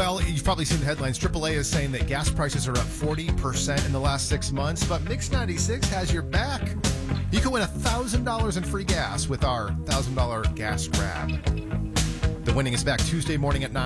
Well, you've probably seen the headlines. AAA is saying that gas prices are up 40% in the last 6 months, but Mix 96 has your back. You can win $1,000 in free gas with our $1,000 gas grab. The winning is back Tuesday morning at 9.